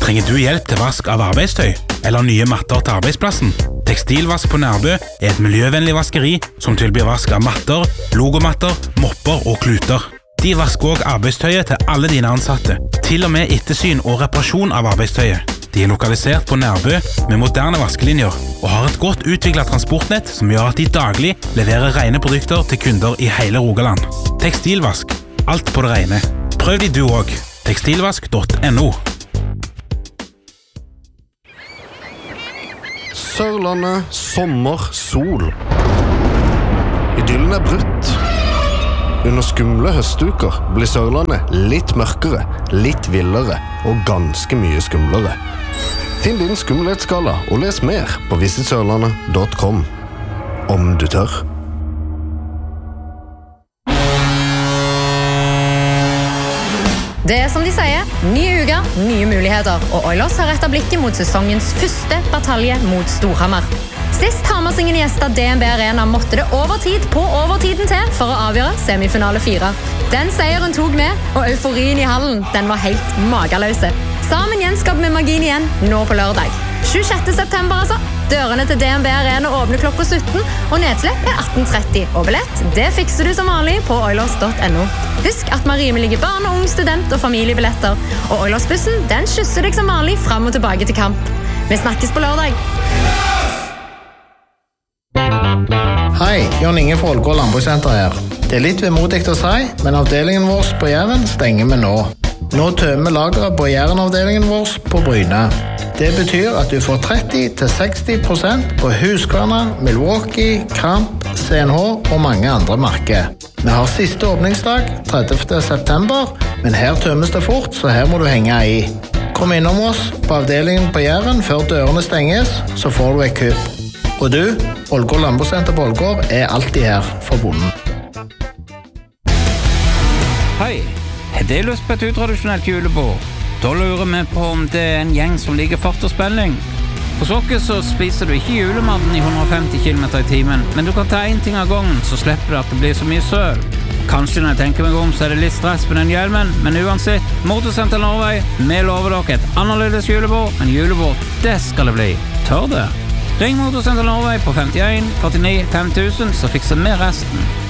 Trenger du hjelp til vask av arbeidstøy? Eller nye matter til arbeidsplassen? Tekstilvask på Nærbø et miljøvennlig vaskeri som tilbyr vask av matter, logomatter, mopper og kluter. De vasker også arbeidstøyet til alle dine ansatte, til og med ettersyn og reparasjon av arbeidstøyet. De lokalisert på Nærbø med moderne vaskelinjer og har et godt utviklet transportnett som gjør at de daglig leverer rene produkter til kunder i hele Rogaland. Tekstilvask. Alt på det rene. Prøv de du også. Tekstilvask.no. Sørlandet, sommer, sol. Idyllen brutt. Under skumle høstuker blir Sørlandet litt mørkere, litt villere og ganske mye skumlere. Finn din skummelhetsskala og les mer på visitsørlandet.com. Om du tør. Det som de sier, nye uker, nye muligheter, og Oilers har rettet blikket mot sesongens første batalje mot Storhamar. Sist Hamarsingen gjestet DNB Arena måtte det overtid på overtiden til for å avgjøre semifinale 4. Den seieren tok med, og euforien i hallen, den var helt mageløse. Sammen gjenskaper vi magien igjen, nå på lørdag. 26. september altså. Dørene til DNB Arena åpner klokka 17, og nedslipp 18:30. Og billett, det fikser du som vanlig på oilers.no. Husk at vi har rimelige barn, ung, student og familiebilletter. Og Oilersbussen, den kysser deg som vanlig frem og tilbake til kamp. Vi snakkes på lørdag. Hei, Jon Inge fra Ålgård Landbrukssenter her. Det litt vemodigt å si, men avdelingen vår på Jæren stenger vi nå. Nå tømmer lageret på Jæren-avdelingen vår på Bryne. Det betyr at du får 30-60% på Husqvarna, Milwaukee, Kramp, CNH og mange andre merker. Vi har siste åpningsdag, 30. september, men her tømmes det fort, så her må du henge i. Kom innom oss på avdelingen på Jæren før dørene stenges, så får du et kupp. Og du, Ålgård Landbrukssenter på Ålgård alltid her for bonden. Hei, er det lyst på et utradisjonelt julebord? Da lurer vi på om det en gjeng som liker fart og spenning. Hos oss så spiser du ikke julematen i 150 km i timen, men du kan ta en ting av gangen, så slipper du at det blir så mye søl. Kanskje når jeg tenker meg om, så er det litt stress på den hjelmen, men uansett, Motorsenter Norway, vi lover dere et annerledes julebord, men julebord, det skal det bli. Tør det? Ring Motorsenter Norway på 51 49 5000, så fikser vi resten.